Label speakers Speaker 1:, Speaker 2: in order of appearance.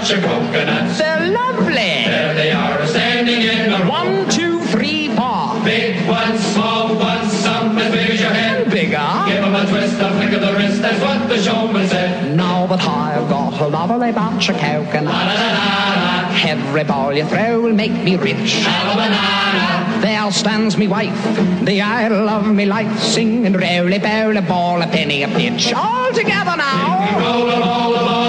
Speaker 1: bunch of coconuts.
Speaker 2: They're lovely.
Speaker 1: There they are, standing in a row.
Speaker 2: 1, 2, 3, 4.
Speaker 1: Big ones, small ones, some as big as your head.
Speaker 2: And bigger.
Speaker 1: Give 'em a twist, a flick of the wrist, that's what the showman said.
Speaker 2: Now that I've got a lovely bunch of coconuts, every ball you throw will make me rich.
Speaker 1: Have a banana.
Speaker 2: There stands me wife, the idol of me life, singing roly-poly ball, a penny a pitch. All together now.
Speaker 1: Roll a ball,